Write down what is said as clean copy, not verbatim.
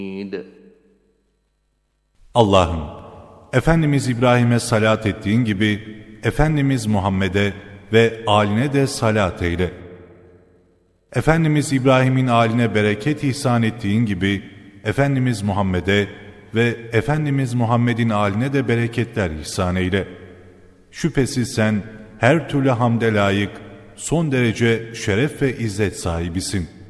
Allah'ım, Efendimiz İbrahim'e salat ettiğin gibi Efendimiz Muhammed'e ve âline de salat eyle. Efendimiz İbrahim'in âline bereket ihsan ettiğin gibi Efendimiz Muhammed'e ve Efendimiz Muhammed'in âline de bereketler ihsan eyle. Şüphesiz sen her türlü hamde layık, son derece şeref ve izzet sahibisin.